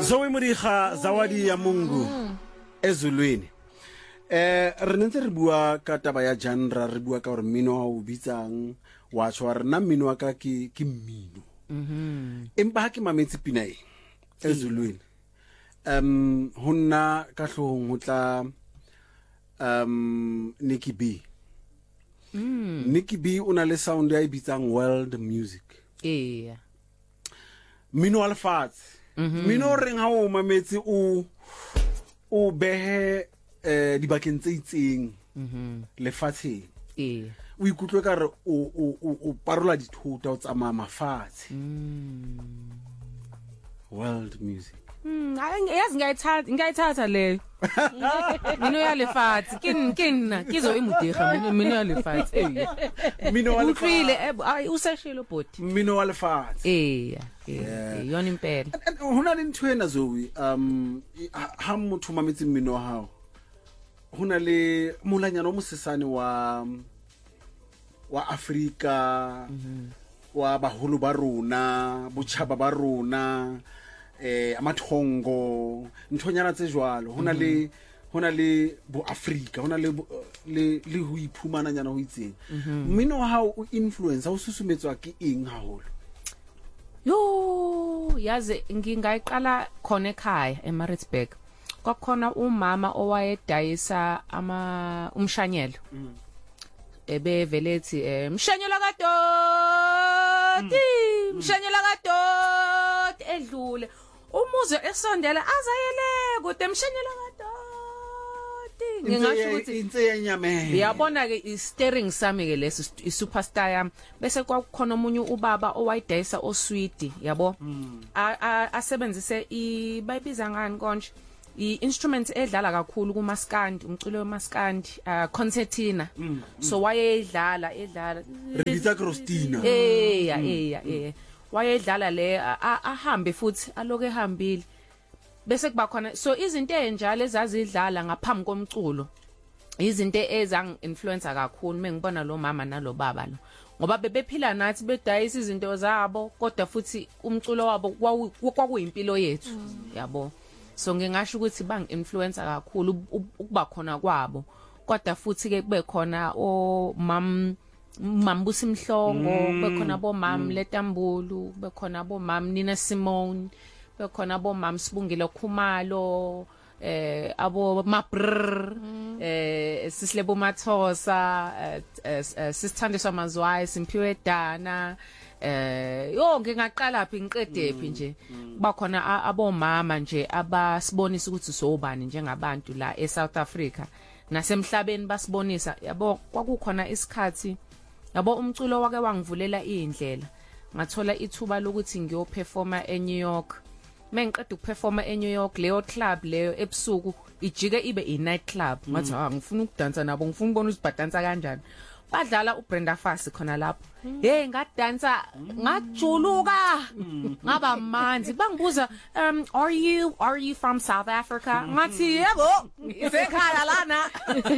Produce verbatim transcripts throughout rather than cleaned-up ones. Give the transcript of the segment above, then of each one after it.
Zoe Modiga zawadi ya Mungu ezulwini. Eh re ntse re bua ka taba ya genre re bua ka gore mmino wa o bitsang wa tshwa re na mmino wa ka ke ke mmino. Mhm. Empa ha ke mametse pina e ezulwini. Um honna ka hlong ho tla um Nicky B. Mm. Nicky B una le sound ya bitsang world music. Yeah. Mino alfatse. Mm-hmm. Mino reng ha o mametse o o behe eh dibakeng tse itseng. Mhm. Lefatsheng. Eh. O ikutlwe ka re o o o parola dithuta o tsamaya mafatshe. Mm. World music. Mm, yazi ngiyayithatha ngiyayithatha le. Mino ya lefatsi kin kin kizo imudiga mino ya lefatsi eh. Mino wa lefatsi. Uhlile ay usashilo boti. Mino wa lefatsi. Eh, eh, yona impela. Hona le ntwena Zoe um ha motho mametse mino wa hao. Hona le molanyana o mosesane wa wa Afrika wa baholo ba rona, botjhaba ba rona. Eh amathongo nthonyana tse jwalo hona le hona le bo Africa hona le le le ho iphumana nyana ho itseng mmino wa hao o influence o susumetswa ke eng haholo yo yazi ngingayiqala khona ekhaya eMaritzburg kwakhona umama owayedayisa ama umshanyelo ebevelethi umshanyelo kadoti umshanyelo kadoti edlule umuze esondela azayele kude emshanyela kadoti ngingasho ukuthi inse yenyameni uyabona ke i-steering sami ke leso i-superstar yami bese kwakukhona omunye ubaba owayidayisa oswidi yabo asebenzise ibayibiza ngani konje i-instrument edlala kakhulu kumaskandi umculo wemaskandi concertina so wayedlala edlala Rebita Christina eh ya eh ya eh wayedlala le ahambe futhi aloke ehambile bese kuba khona so izinto enjalo ezazidlala ngaphambi komculo izinto ezang influencer kakhulu mengibona lo mama nalo baba lo ngoba bebephila nathi bedayisa izinto zabo kodwa futhi umculo wabo kwakuyimpilo yethu yabo so ngingasho ukuthi bang influencer kakhulu ukuba khona kwabo kodwa futhi ke kube khona o mam Mambusi Mhlongo bekhona bo mam Letambulu bekhona bo mam Nina Simone bekhona bo mam Sibungile Khumalo eh abo Mabr eh Sislebo Mathosa Sisithandiswa Mazwayi Simphiwe Dana eh yo ngingaqala phi ngiqede phi nje kuba khona abomama nje abasibonisa ukuthi sobani njengabantu la eSouth Africa nasemhlabeni basibonisa yabo kwakukhona isikhathi yabo umculo wake wangivulela indlela ngathola ithuba lokuthi ngiyoperforma eNew York mengiqeda ukuperforma eNew York leyo club leyo ebusuku ijike ibe i-night club ngathi ah ngifuna ukudansa nabo ngifuna ukubona ukuthi badansa kanjani badlala uBrenda Fassie khona lapho hey ngadansa ngajuluka ngaba manzi bangibuza um are you are you from South Africa ngathi yebo isekhaya lana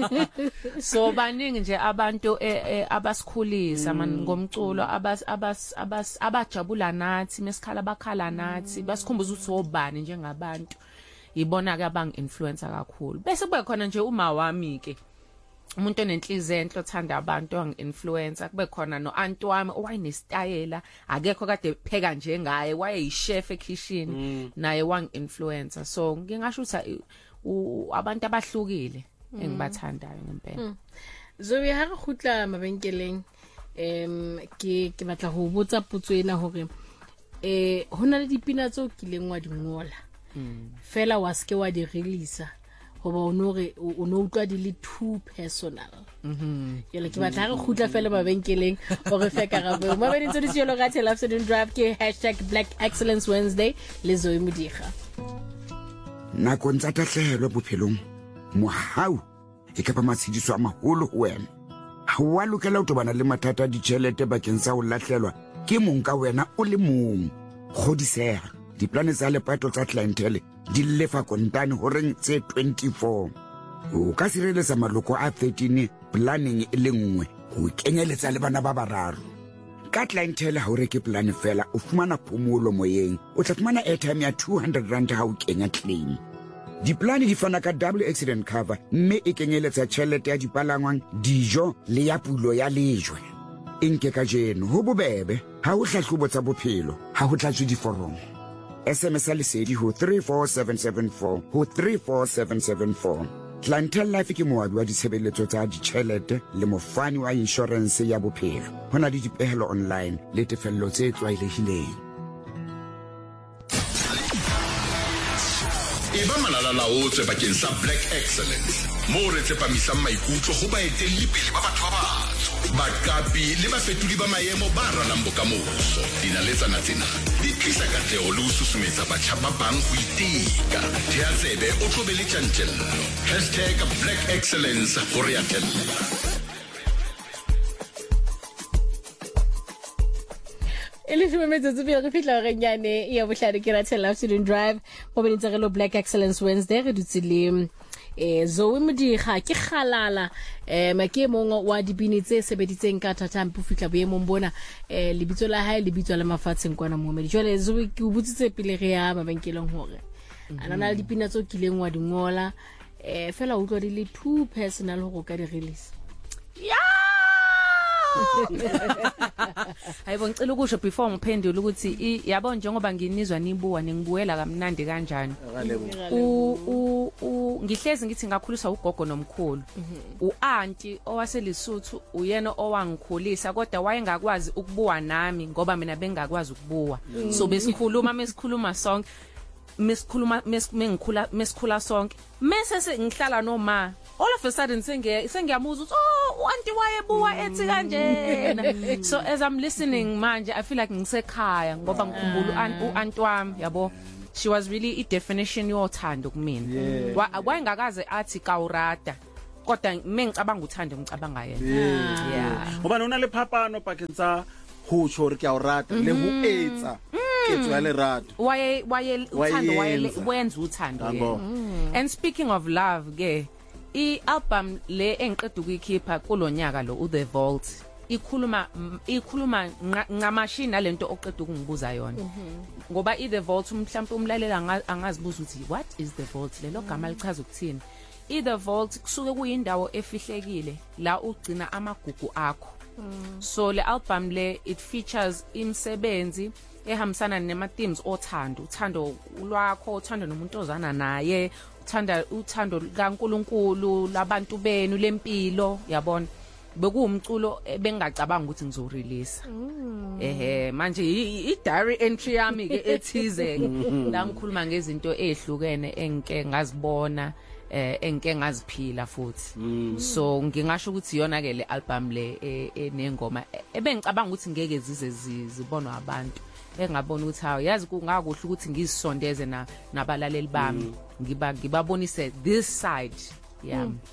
so baningi nje abantu abasikhulisa man ngomculo abas abas abas abajabula nathi mesikhala bakhala nathi basikhumbuza ukuthi obani njengabantu yibona ke abang influencer kakhulu bese kube khona nje uma wami ke umuntu onenhliziyo enhle othanda abantu wangi-influencer kube khona no-aunt wami owayenesitayela akekho kade pheka njengaye wayeyishef ekitchen naye wangi-influencer so ngingasho ukuthi abantu abahlukile engibathandayo ngempela Zoe ha re khutla mabenkeleng em ke ke batla ho botsa potso ena hore eh hona le dipina tso kileng wa di ngola fela wa ske wa di release hoba onore o no utlwa di le too personal mhm yele ke batla re khutla fela mabenkeleng o re fe karabo mo bene tse di tshelo ga tshela afternoon drive ke hashtag Black Excellence Wednesday le Zoe Modiga na kontsa tahlelo bophelong mohau e ka ba matshidiso a maholo ho wena ha wa lokela ho tobana le mathata di tšhelete bakeng sa ho lahlelwa ke mong ka wena o le mong godisega diplane tsa lepato tsa clientele di lefa kontane ho reng tse twenty-four o ka sireletsa maloko a thirteen planning e le nngwe ho kenyeletsa le bana ba bararo ka clientele ha o reke plan fela o fumana phomolo moyeng o tla fumana airtime ya two hundred rand ha o kenya claim. Diplane di fana ka double accident cover mme e kenyeletsa tjhelete ya dipalangwang, dijo le ya pulo ya lejwe. Inke ka jeno ho bobebe ha o hlahlobo tsa bophelo ha ho tlatswe diforomo. S M S lesedi ho three four seven seven four ho three four seven seven four. Clientele Life ke moabi wa ditshebeletso tsa ditjhelete le mofani wa insurance ya bophelo. Hona le dipehelo online le tefello tse tlwaelehileng. Eba malala-laotswe bakeng sa Black Excellence. Mo re tsepamisang maikutlo ho baetelli-pele ba batho ba batsho, baqapi le bafetodi ba maemo ba ralang bokamoso. Dinaletsana tsena di tlisa katleho le ho susumetsa batjha ba bang ho iteka. Thea tsebe o tlobe le tjantjello. Hashtag Black Excellence ho re atella. Elishwe metsotso pele re fihla re nyane ya bohlale ke Rathela Afternoon Drive mo benitsegelo Black Excellence Wednesday re dutse le eh Zoe Modiga ke khalala eh make mongwe wa dibini tse sebeditseng ka thata mpo fihla boemong bona eh lebitso la hae lebitso la mafatsheng kwana mo medi jole Zoe ke butsitse pele re ya mabenkeleng hore anana le dipina tso kileng wa dingola eh fela utlwa di le two personal ho ka di release ya hayibo ngicela ukusho before ngiphendule ukuthi yabo njengoba nginizwa nibuwa ningibuwela kamnandi kanjani u u ngihlezi ngithi ngakhuliswa ugogo nomkhulu uanti owaselisuthu uyena owangikhulisa kodwa wayengakwazi ukubuwa nami ngoba mina bengakwazi ukubuwa so besikhuluma mesikhuluma sonke mesikhuluma mengikhula mesikhula sonke mase sengihlala noma all of a sudden senge sengiyamuza ukuthi oh uanti wayebuwa ethi kanjena so as I'm listening manje I feel like ngisekhaya ngoba ngikhumbula uanti wami yabo she was really a definition yothando kumina wayengakaze athi kawurata kodwa mengicabanga uthando ngicabanga yena yeah ngoba nona le phapano pakeng tsa ho tshore ke a urata le ho etsa ke tswa le rato waye waye uthando waye wenza uthando and speaking of love ke I album le engiqeda ukuyikhipha kulonyaka lo uThe Vault ikhuluma ikhuluma ngamashini nalento oqeda ukungibuza yona ngoba iThe Vault mhlawumbe umlalela angazibuza ukuthi what is The Vault lelo gama lichaza ukuthini iThe Vault kusuke kuyindawo efihlekile la ugcina amagugu akho so le album le it features imsebenzi ehambisana nema themes othando uthando lwakho uthando nomuntu ozana naye uthanda uthando kaNkuluNkulu labantu benu lempilo yabona bekuwumculo bengacabanga ukuthi ngizorelease ehe manje I diary entry yami ke ethize la ngikhuluma ngezinto ezihlukene engike ngazibona eh engike ngaziphila futhi so ngingasho ukuthi iyona ke le album le enengoma ebengicabanga ukuthi ngeke zize zibonwa abantu engabona ukuthi hawo yazi kungakuhle ukuthi ngizisondeze na nabalaleli bami ngiba ngibabonise this side yeah mm.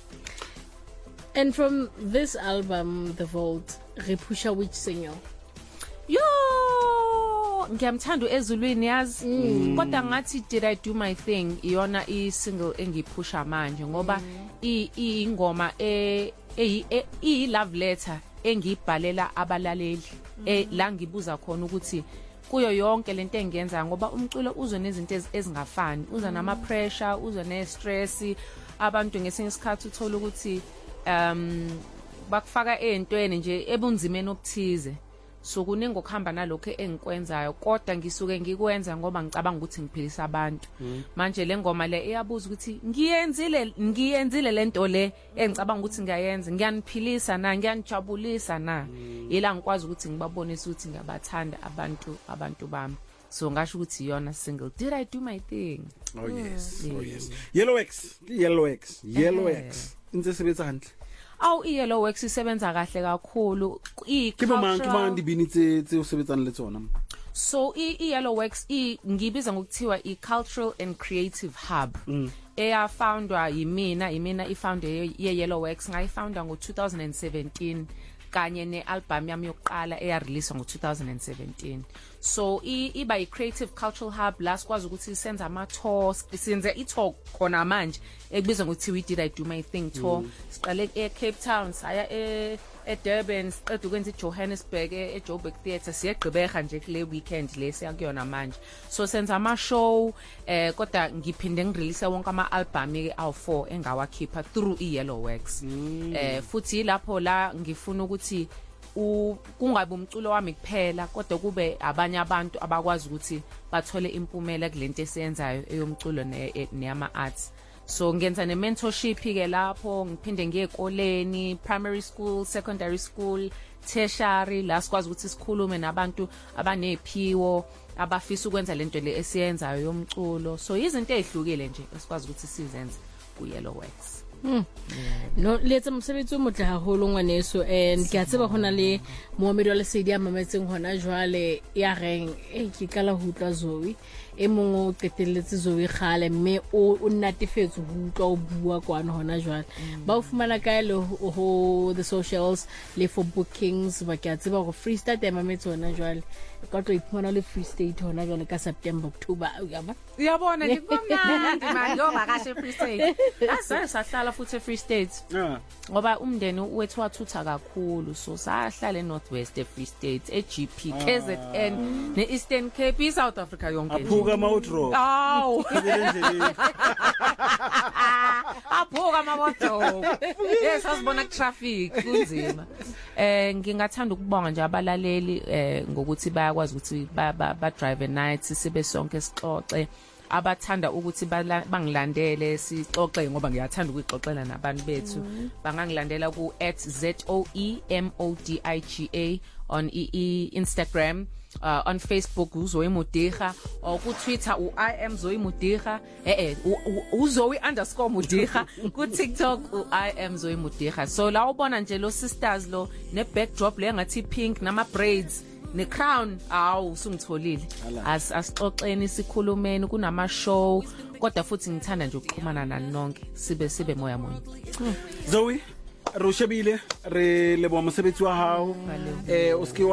And from this album The Vault repusha which single yo ngiyamthanda ezulwini yazi mm. kodwa ngathi Did I Do My Thing iyona I single engiphusha manje ngoba mm. I ingoma e e love letter engibhalela abalaleli mm. e la ngibuza khona ukuthi kuyo yonke lento engiyenza ngoba umculo uzo nezinto ezingafani uza nama pressure uza ne stress abantu ngesinye isikhathi uthola ukuthi um bakufaka ezintweni nje ebunzimeni obuthize so kuningi okuhamba nalokho engikwenzayo kodwa ngisuke ngikwenza ngoba ngicabanga ukuthi ngiphilisa abantu mm. manje le ngoma le iyabuza ukuthi ngiyenzile ngiyenzile lento le engicabanga ukuthi ngiyayenza ngiyaniphilisa na ngiyanijabulisa na mm. ila ngikwazi ukuthi ngibabonise ukuthi ngiyabathanda abantu abantu bami so ngasho ukuthi iyona single Did I Do My Thing oh yes mm. oh yes Yellow X Yellow X Yellow X inze sebenza handle aw iYellow Wax isebenza kahle kakhulu I cultural kiba ndibini tse tse usebenzana le tsona so iYellow Wax I ngibiza ngokuthiwa I cultural and creative hub mm. eya foundwa yimina yimina I founder ye Yellow Wax ngayi founder ngo two thousand seventeen kanye ne album yami yokuqala eya release ngo two thousand seventeen so iba I creative cultural hub la sikwazi ukuthi senze ama tours senze I tour khona manje ekubizwa ngokuthi we Did I Do My Thing tour siqale e Cape Town saya e eDurban siqeda ukwenza iJohannesburg eJoburg Theatre siyegqibeka nje kule weekend le siyakuyona manje so senza ama show eh kodwa ngiphinde ngirelease wonke ama album ke awu four engawakhipha through iYellow Wax eh futhi lapho la ngifuna ukuthi kungabe umculo wami kuphela kodwa kube abanye abantu abakwazi ukuthi bathole impumela kulento esiyenzayo eyomculo neyama arts so ngenza ne mentorship ke lapho ngiphinde ngiye ekoleni primary school secondary school tertiary la sikwazi ukuthi sikhulume nabantu abanephiwo abafisa ukwenza lento le esiyenzayo yomculo so izinto ezihlukile nje esikwazi ukuthi sizenze kuYellow Wax. Mm. No letsa mosebetsi o motle haholo ngwaneso and ke a tseba hona le Mohammed wa Lesedi a mametseng hona jwale ya reng e ke kala ho utlwa Zoe e mong o qetelletse Zoe khale mme o natefetse ho utlwa o bua kwana hona jwale ba o fumana kae le ho the socials le for bookings ba ke a tseba go Free State ya mametse hona jwale ka tlo iphumana le Free State hona jwale ka September October yaba uyabona ngibona manje yo bakashe Free State asa sahlala futhi Free State ngoba umndeni wethu wathutha kakhulu so sahlala eNorthwest eFree State eGP K Z N neEastern Cape eSouth Africa yonke aphuka mawutro awu aphuka mawutro yes asibona traffic kunzima eh ngingathanda ukubonga nje abalaleli eh ngokuthi bayakwazi ukuthi ba drive night sibe sonke sixoxe abathanda ukuthi bangilandele sixoxe ngoba ngiyathanda ukuyixoxela nabantu bethu bangangilandela ku at zoe modiga on Instagram uh, on Facebook uZoe Modiga or ku Twitter u I am Zoe Modiga eh eh uZoe underscore Modiga ku TikTok u I am Zoe Modiga so la ubona nje lo sisters lo ne backdrop le ngathi pink nama braids ne crown awu sungitholile as asixoxeni sikhulumeni kunama show kodwa futhi ngithanda nje ukuxhumana nani nonke sibe sibe moya munye. Zoe Roshebile re lebo mosebetsi wa hao eh o ske